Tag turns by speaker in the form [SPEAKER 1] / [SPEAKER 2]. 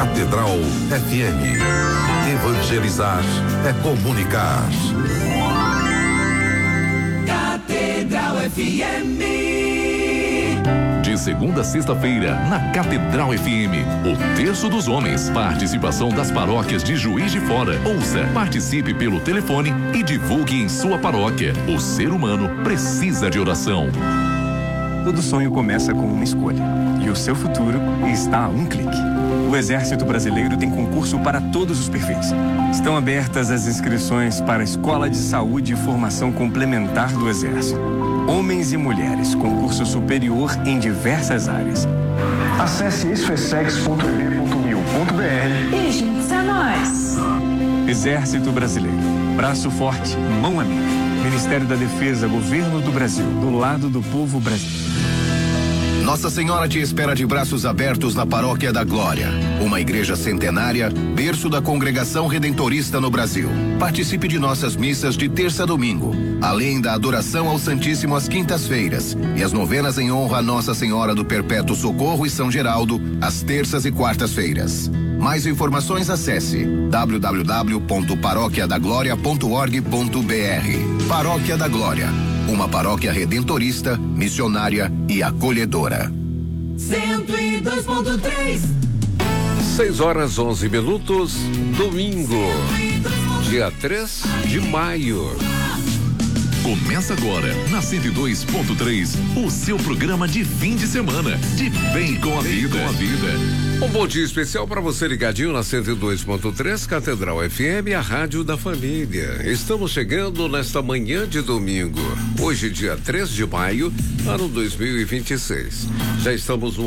[SPEAKER 1] Catedral FM. Evangelizar é comunicar.
[SPEAKER 2] Catedral FM.
[SPEAKER 3] De segunda a sexta-feira, na Catedral FM, o Terço dos Homens. Participação das paróquias de Juiz de Fora. Ouça, participe pelo telefone e divulgue em sua paróquia. O ser humano precisa de oração.
[SPEAKER 4] Todo sonho começa com uma escolha. E o seu futuro está a um clique. O Exército Brasileiro tem concurso para todos os perfis. Estão abertas as inscrições para a Escola de Saúde e Formação Complementar do Exército. Homens e mulheres, concurso superior em diversas áreas.
[SPEAKER 5] Acesse isfesex.eb.mil.br
[SPEAKER 6] e junte-se a nós.
[SPEAKER 4] Exército Brasileiro. Braço forte, mão amiga. Ministério da Defesa, Governo do Brasil. Do lado do povo brasileiro.
[SPEAKER 7] Nossa Senhora te espera de braços abertos na Paróquia da Glória, uma igreja centenária, berço da congregação redentorista no Brasil. Participe de nossas missas de terça a domingo, além da adoração ao Santíssimo às quintas-feiras e as novenas em honra a Nossa Senhora do Perpétuo Socorro e São Geraldo, às terças e quartas-feiras. Mais informações, acesse www.paroquiadagloria.org.br. Paróquia da Glória, uma paróquia redentorista, missionária e acolhedora.
[SPEAKER 2] 102.3.
[SPEAKER 8] 6h11, domingo, dia 3 de maio.
[SPEAKER 3] Começa agora, na 102.3, o seu programa de fim de semana, de Bem com a Vida.
[SPEAKER 8] Um bom dia especial para você ligadinho na 102.3, Catedral FM, a rádio da família. Estamos chegando nesta manhã de domingo, hoje dia 3 de maio, ano 2026. Já estamos no